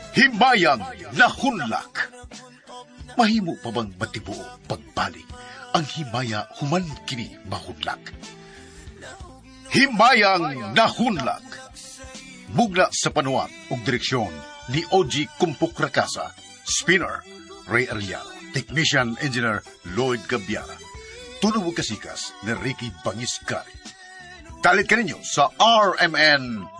Himayang nahunlak. Mahimo pa bang matibuo pagbalik ang himaya human kini mahunlak? Himayang nahunlak. Mugna sa panuat ug direksyon ni Oji Kumpuk Rakasa, Spinner Ray Arellano, Technician Engineer Lloyd Gabiara, tunog kasikas ni Ricky Bangiscari. Dalit ka ninyo sa RMN